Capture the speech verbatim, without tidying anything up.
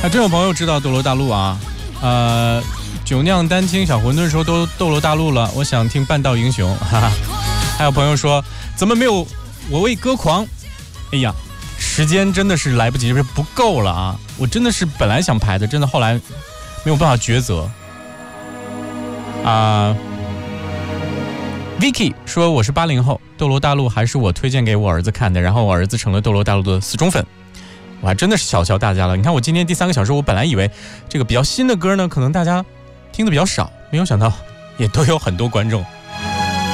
啊，真有朋友知道斗罗大陆啊，呃，酒酿丹青小馄饨说都斗罗大陆了，我想听半道英雄，哈哈。还有朋友说怎么没有我为歌狂？哎呀，时间真的是来不及，是不够了啊！我真的是本来想排的，真的后来没有办法抉择啊。呃、Vicky 说我是八零后，斗罗大陆还是我推荐给我儿子看的，然后我儿子成了斗罗大陆的死忠粉。我还真的是小瞧大家了。你看我今天第三个小时，我本来以为这个比较新的歌呢，可能大家听的比较少，没有想到也都有很多观众